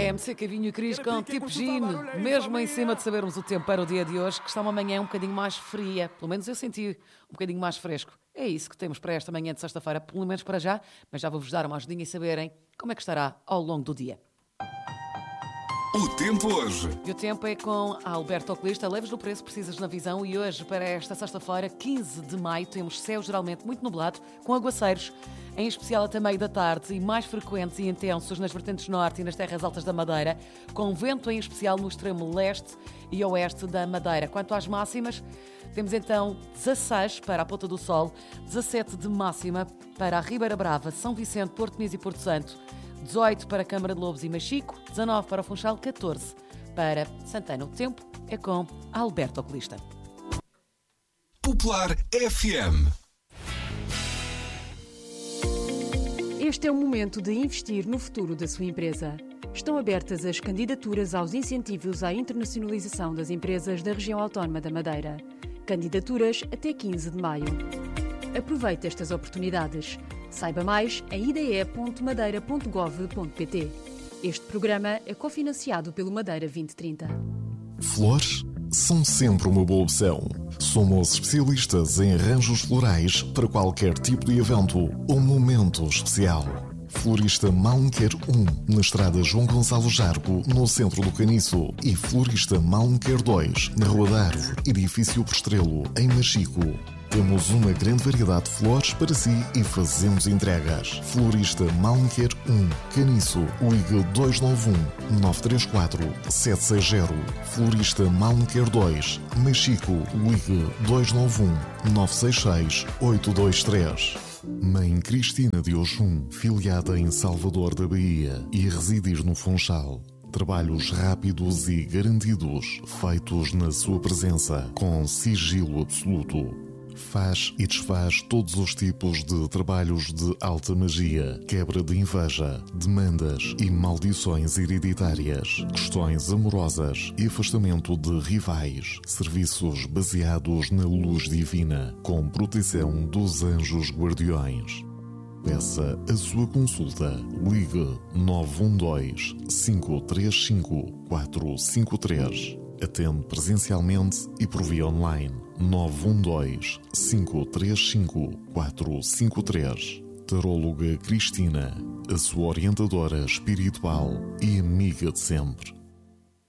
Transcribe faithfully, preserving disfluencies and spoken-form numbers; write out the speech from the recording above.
É M C Cavinho e Cris com Tipo Gino, mesmo em cima de sabermos o tempo para o dia de hoje, que está uma manhã um bocadinho mais fria, pelo menos eu senti um bocadinho mais fresco. É isso que temos para esta manhã de sexta-feira, pelo menos para já, mas já vou-vos dar uma ajudinha e saberem como é que estará ao longo do dia. O tempo hoje. E o tempo é com a Alberto Oculista, leves do preço, precisas na visão, e hoje, para esta sexta-feira, quinze de maio, temos céu geralmente muito nublado, com aguaceiros, em especial até meio da tarde, e mais frequentes e intensos nas vertentes norte e nas terras altas da Madeira, com vento em especial no extremo leste e oeste da Madeira. Quanto às máximas, temos então dezasseis para a Ponta do Sol, dezassete de máxima para a Ribeira Brava, São Vicente, Porto Muniz e Porto Santo, dezoito para a Câmara de Lobos e Machico, dezanove para o Funchal, catorze para Santana. O tempo é com a Alberto Oculista. Popular F M. Este é o momento de investir no futuro da sua empresa. Estão abertas as candidaturas aos incentivos à internacionalização das empresas da região autónoma da Madeira. Candidaturas até quinze de maio. Aproveite estas oportunidades. Saiba mais em i d e ponto madeira ponto gov ponto p t. Este programa é cofinanciado pelo Madeira vinte trinta. Flores são sempre uma boa opção. Somos especialistas em arranjos florais para qualquer tipo de evento ou momento especial. Florista Malmequer um, na estrada João Gonçalo Jargo, no centro do Caniço, e Florista Malmequer dois, na Rua da Árvore, edifício Postrelo, em Machico. Temos uma grande variedade de flores para si e fazemos entregas. Florista Malmequer um, Caniço, ligue dois nove um, nove três quatro, sete seis zero. Florista Malmequer dois, Machico, ligue dois nove um, nove seis seis, oito dois três. Mãe Cristina de Oxum, filiada em Salvador da Bahia e residir no Funchal. Trabalhos rápidos e garantidos, feitos na sua presença, com sigilo absoluto. Faz e desfaz todos os tipos de trabalhos de alta magia, quebra de inveja, demandas e maldições hereditárias, questões amorosas e afastamento de rivais, serviços baseados na luz divina, com proteção dos anjos guardiões. Peça a sua consulta. Ligue nove um dois, cinco três cinco, quatro cinco três. Atende presencialmente e por via online. nove um dois, cinco três cinco, quatro cinco três. Taróloga Cristina, a sua orientadora espiritual e amiga de sempre.